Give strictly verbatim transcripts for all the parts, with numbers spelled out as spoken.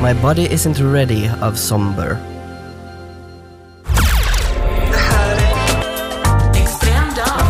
My Body Isn't Ready av Somber. Det här är Extrem dag.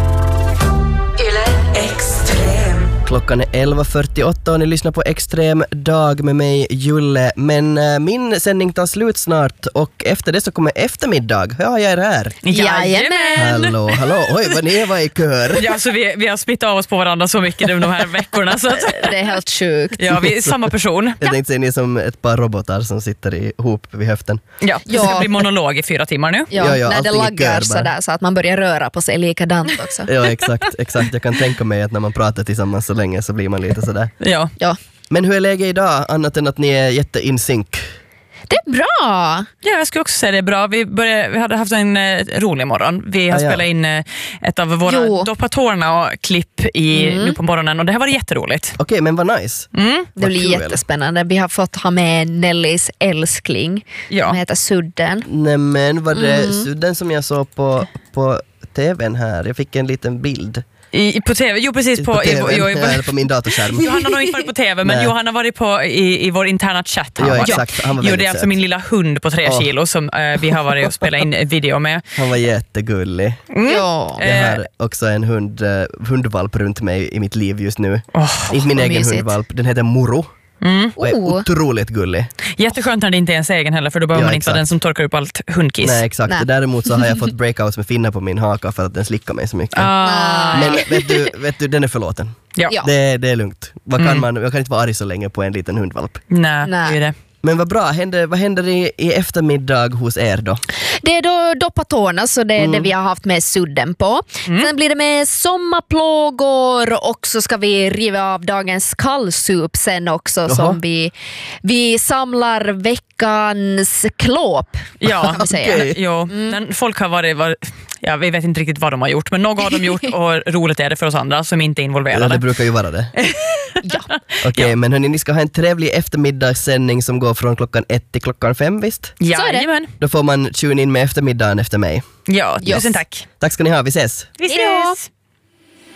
Yle Extrem. Klockan är elva fyrtioåtta och ni lyssnar på Extrem dag med mig, Julle. Men äh, min sändning tar slut snart och efter det så kommer eftermiddag. Ja, jag är här. Jajamän! Hallå, hallå. Oj, vad ni var i kör. Ja, så vi, vi har smittat av oss på varandra så mycket de här veckorna. Så att, Det är helt sjukt. ja, vi är samma person. Jag tänkte säga ni är som ett par robotar som sitter ihop vid höften. Ja, det ska Ja. bli monolog i fyra timmar nu. Ja, Ja, ja, när det allting i laggar kör bara. sådär så att man börjar röra på sig likadant också. Ja, exakt, exakt. Jag kan tänka mig att när man pratar tillsammans så länge så blir man lite sådär. Ja. Ja, Men hur är läget idag, annat än att ni är jätte-in-sync? det är bra. Ja, jag skulle också säga det är bra. Vi, började, vi hade haft en eh, rolig morgon. Vi har Ah, ja. spelat in eh, ett av våra Jo. Doppa tårna-klipp i, nu på morgonen och det här var jätteroligt. Okej, men vad nice. Mm. Det Vad blir kul. jättespännande. Vi har fått ha med Nellys älskling Ja. som heter Sudden. Nej, men var det Mm. sudden som jag såg på, på tvn här? Jag fick en liten bild. I, på tv, jo precis på, På i, tvn, jo, i, eller på min datorskärm. Johanna har nog inte varit på tv, men Nej. Johanna har varit på i, i vår interna chatt. Ja, Han var- exakt. Han var Jo, väldigt det är alltså söt. min lilla hund på tre Ja. kilo som eh, vi har varit och spelat in video med. Han var jättegullig. Ja. Jag har också en hund, uh, hundvalp runt mig i mitt liv just nu. Oh, Inte min vad egen mysigt. hundvalp, den heter Moro. Och är Oh. otroligt gullig. jätteskönt när det inte är ens egen heller, för då behöver Ja, man inte vara exakt. den som torkar upp allt hundkiss. Nej, exakt. Nej. Däremot så har jag fått breakouts med finnar på min haka för att den slickar mig så mycket. Ah, Men vet du, vet du, den är förlåten. ja. Ja. Det, det är lugnt. Vad kan Mm. man, jag kan inte vara arg så länge på en liten hundvalp. Nej, Nej. det är det. Men vad bra, händer, vad händer i, i eftermiddag hos er då? Det är då Doppa tårna, så det är det vi har haft med Sudden på. Sen blir det med sommarplågor och så ska vi riva av dagens kallsup sen också. Jaha. Som vi, vi samlar veckans klåp. Ja, kan vi säga. okej. jo. Den, folk har varit, var, ja, vi vet inte riktigt vad de har gjort, men något har de gjort och roligt är det för oss andra som inte är Ja, involverade. det brukar ju vara det. Ja. Okej, men hörni, ni ska ha en trevlig eftermiddagssändning som går från klockan ett till klockan fem, visst? Så är det. Jajamän. Då får man tune in med eftermiddagen efter mig. Ja, Yes. tusen tack. Tack ska ni ha, vi ses! Vi Hejdå. ses!